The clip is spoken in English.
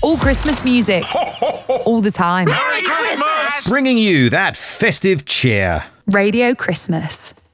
All Christmas music. All the time. Merry Christmas! Bringing you that festive cheer. Radio Christmas.